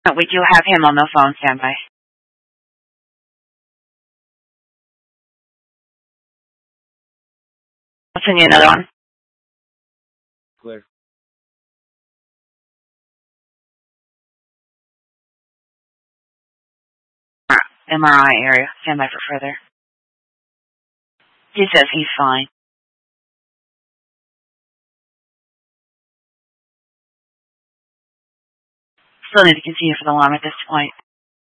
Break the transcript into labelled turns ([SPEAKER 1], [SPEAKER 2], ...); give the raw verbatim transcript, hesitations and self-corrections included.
[SPEAKER 1] We do have him on the phone. Standby. I'll send you another one.
[SPEAKER 2] Clear.
[SPEAKER 1] M R I area. Standby for further. He says he's fine. Still need to continue for the alarm at this point.